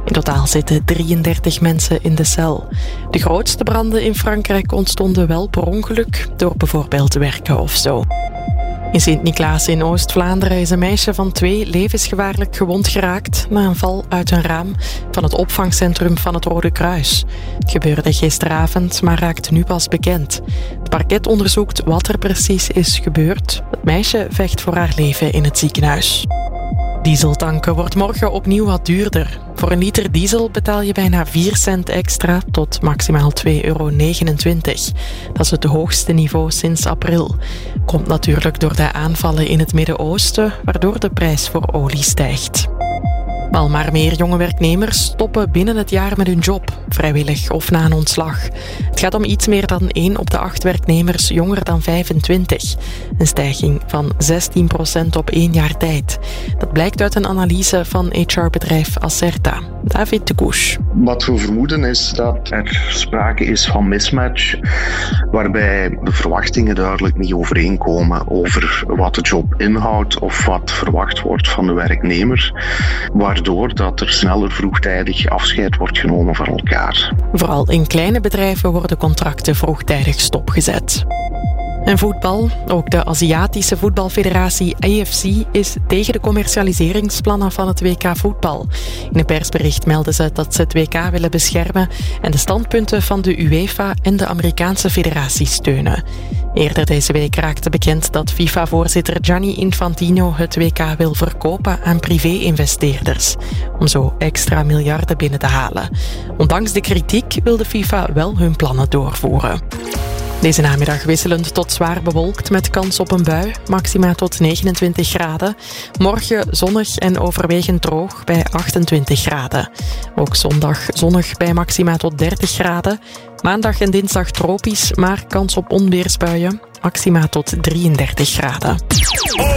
In totaal zitten 33 mensen in de cel. De grootste branden in Frankrijk ontstonden wel per ongeluk, door bijvoorbeeld te werken of zo. In Sint-Niklaas in Oost-Vlaanderen is een meisje van 2 levensgevaarlijk gewond geraakt na een val uit een raam van het opvangcentrum van het Rode Kruis. Het gebeurde gisteravond, maar raakt nu pas bekend. Het parket onderzoekt wat er precies is gebeurd. Het meisje vecht voor haar leven in het ziekenhuis. Dieseltanken wordt morgen opnieuw wat duurder. Voor een liter diesel betaal je bijna 4 cent extra tot maximaal €2,29. Dat is het hoogste niveau sinds april. Komt natuurlijk door de aanvallen in het Midden-Oosten, waardoor de prijs voor olie stijgt. Al maar meer jonge werknemers stoppen binnen het jaar met hun job, vrijwillig of na een ontslag. Het gaat om iets meer dan 1 op de 8 werknemers jonger dan 25. Een stijging van 16% op 1 jaar tijd. Dat blijkt uit een analyse van HR-bedrijf Acerta. David de Koes. Wat we vermoeden is dat er sprake is van mismatch, waarbij de verwachtingen duidelijk niet overeenkomen over wat de job inhoudt of wat verwacht wordt van de werknemer, waardoor dat er sneller vroegtijdig afscheid wordt genomen van elkaar. Vooral in kleine bedrijven worden contracten vroegtijdig stopgezet. En voetbal. Ook de Aziatische voetbalfederatie AFC is tegen de commercialiseringsplannen van het WK voetbal. In een persbericht melden ze dat ze het WK willen beschermen en de standpunten van de UEFA en de Amerikaanse federatie steunen. Eerder deze week raakte bekend dat FIFA-voorzitter Gianni Infantino het WK wil verkopen aan privé-investeerders, om zo extra miljarden binnen te halen. Ondanks de kritiek wil de FIFA wel hun plannen doorvoeren. Deze namiddag wisselend tot zwaar bewolkt met kans op een bui, maxima tot 29 graden. Morgen zonnig en overwegend droog bij 28 graden. Ook zondag zonnig bij maxima tot 30 graden. Maandag en dinsdag tropisch, maar kans op onweersbuien, maxima tot 33 graden.